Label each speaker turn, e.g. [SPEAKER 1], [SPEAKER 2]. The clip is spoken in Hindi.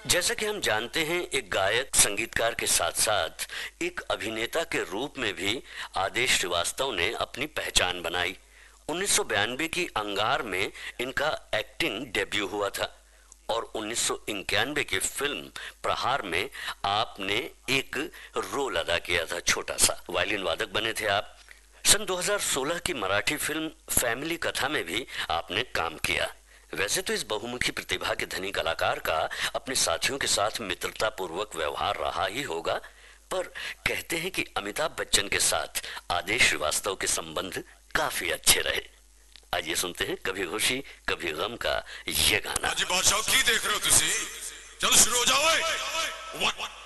[SPEAKER 1] जैसा कि हम जानते हैं, एक गायक संगीतकार के साथ साथ एक अभिनेता के रूप में भी आदेश श्रीवास्तव ने अपनी पहचान बनाई। 1992 की अंगार में इनका एक्टिंग डेब्यू हुआ था और 1991 की फिल्म प्रहार में आपने एक रोल अदा किया था, छोटा सा वायलिन वादक बने थे आप। सन 2016 की मराठी फिल्म फैमिली कथा में भी आपने काम किया। वैसे तो इस बहुमुखी प्रतिभा के धनी कलाकार का अपने साथियों के साथ मित्रता पूर्वक व्यवहार रहा ही होगा, पर कहते हैं कि अमिताभ बच्चन के साथ आदेश श्रीवास्तव के संबंध काफी अच्छे रहे। आइए सुनते हैं कभी खुशी कभी गम का ये गाना।
[SPEAKER 2] बादशाह की देख रहे हो तुसी? चलो शुरू हो जाओ।